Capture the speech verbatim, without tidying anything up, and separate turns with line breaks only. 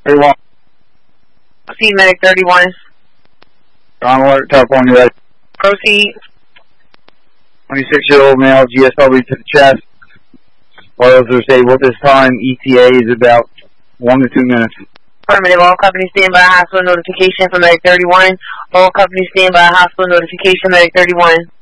thirty-one.
Proceed, medic thirty-one.
Strong alert, top one, you ready?
Proceed.
twenty-six-year-old male, G S W to the chest. Vitals are stable at this time. E T A is about one to two minutes.
Affirmative. All companies stand by hospital notification for medic thirty-one. All companies stand by hospital notification medic thirty-one.